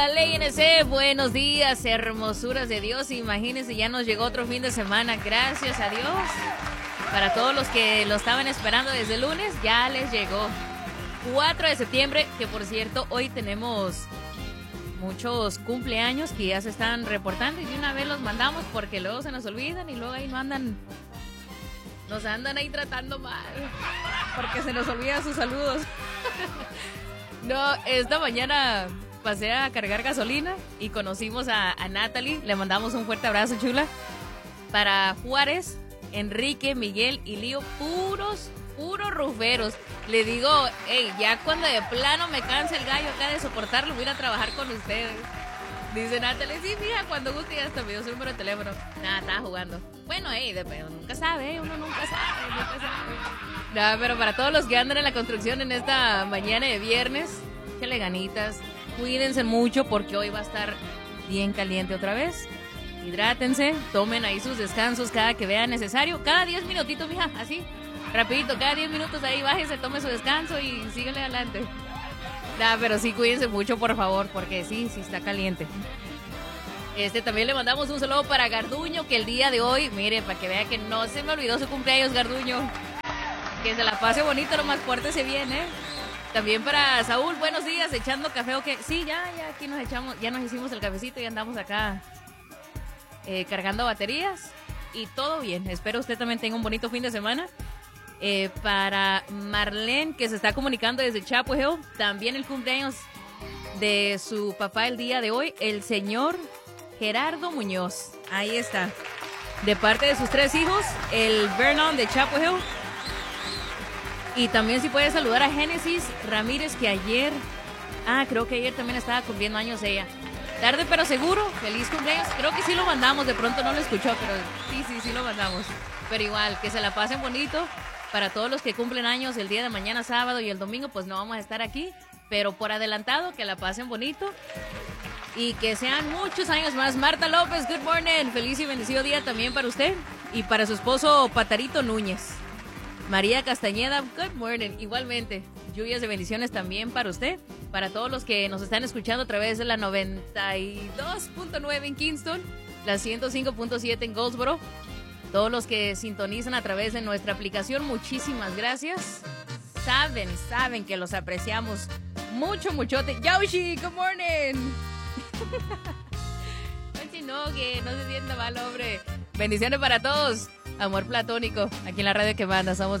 Ley NC, buenos días, hermosuras de Dios. Imagínense, ya nos llegó otro fin de semana, gracias a Dios. Para todos los que lo estaban esperando desde el lunes, ya les llegó. 4 de septiembre, que por cierto, hoy tenemos muchos cumpleaños que ya se están reportando y de una vez los mandamos porque luego se nos olvidan y luego ahí nos andan ahí tratando mal porque se nos olvidan sus saludos. No, esta mañana pasé a cargar gasolina y conocimos a Natalie. Le mandamos un fuerte abrazo, chula. Para Juárez, Enrique, Miguel y Lío, puros ruferos. Le digo, hey, ya cuando de plano me canse el gallo acá de soportarlo, voy a ir a trabajar con ustedes. Dice Natalie, sí, mija, cuando guste ya hasta me dio su número de teléfono. Nada, estaba jugando. Bueno, hey, nunca sabe, uno nunca sabe. Nada, pero para todos los que andan en la construcción en esta mañana de viernes, échale ganitas. Cuídense mucho porque hoy va a estar bien caliente otra vez. Hidrátense, tomen ahí sus descansos cada que vean necesario. Cada 10 minutitos, mija, así, rapidito, cada 10 minutos ahí bájese, tome su descanso y síguele adelante. Nah, pero sí, cuídense mucho, por favor, porque sí está caliente. También le mandamos un saludo para Garduño, que el día de hoy, mire, para que vea que no se me olvidó su cumpleaños, Garduño. Que se la pase bonito, lo más fuerte se viene. También para Saúl, buenos días, echando café o qué. Sí, ya aquí nos echamos, ya nos hicimos el cafecito y andamos acá cargando baterías y todo bien. Espero usted también tenga un bonito fin de semana. Para Marlene, que se está comunicando desde Chapel Hill, también el cumpleaños de su papá el día de hoy, el señor Gerardo Muñoz. Ahí está. De parte de sus 3 hijos, el Vernon de Chapel Hill. Y también si puede saludar a Génesis Ramírez, que ayer, creo que ayer también estaba cumpliendo años ella. Tarde pero seguro, feliz cumpleaños. Creo que sí lo mandamos, de pronto no lo escuchó, pero sí lo mandamos. Pero igual, que se la pasen bonito. Para todos los que cumplen años el día de mañana, sábado y el domingo, pues no vamos a estar aquí. Pero por adelantado, que la pasen bonito. Y que sean muchos años más. Marta López, good morning. Feliz y bendecido día también para usted. Y para su esposo Patarito Núñez. María Castañeda, good morning. Igualmente, lluvias de bendiciones también para usted. Para todos los que nos están escuchando a través de la 92.9 en Kingston, la 105.7 en Goldsboro. Todos los que sintonizan a través de nuestra aplicación, muchísimas gracias. Saben que los apreciamos muchote. Yoshi, good morning. No, que no se sienta mal, hombre. Bendiciones para todos. Amor platónico. Aquí en la radio que manda somos